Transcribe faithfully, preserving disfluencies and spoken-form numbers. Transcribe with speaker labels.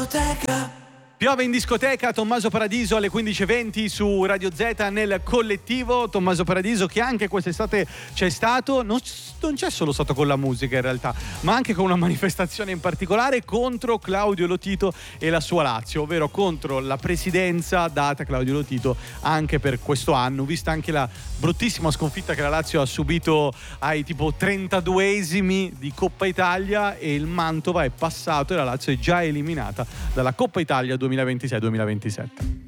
Speaker 1: discoteca.
Speaker 2: Piove in discoteca, Tommaso Paradiso alle quindici e venti su Radio Z nel collettivo. Tommaso Paradiso che anche quest'estate c'è stato, non, non c'è solo stato con la musica in realtà, ma anche con una manifestazione in particolare contro Claudio Lotito e la sua Lazio, ovvero contro la presidenza data a Claudio Lotito anche per questo anno, vista anche la bruttissima sconfitta che la Lazio ha subito ai tipo trentaduesimi di Coppa Italia, e il Mantova è passato e la Lazio è già eliminata dalla Coppa Italia duemilaventisei duemilaventisette.